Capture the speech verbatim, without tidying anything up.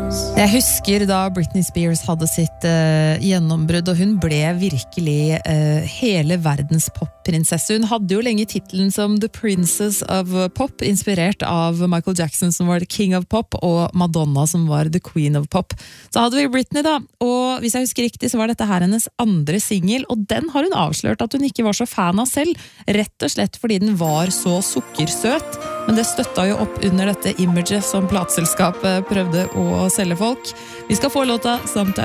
Jeg husker da Britney Spears hadde sitt uh, gjennombrudd, og hun ble virkelig uh, hele verdens popprinsesse. Hun hadde jo lenge titelen som The Princess of Pop, inspirert av Michael Jackson som var The King of Pop, og Madonna som var The Queen of Pop. Så hadde vi Britney da, og hvis jeg husker riktig så var dette her hennes andre single, og den har hun avslørt at hun ikke var så fan av selv, rett og slett fordi den var så sukkersøt. Men det støtta jo opp under dette imaget som plateselskapet prøvde å selge folk. Vi skal få låta Sometimes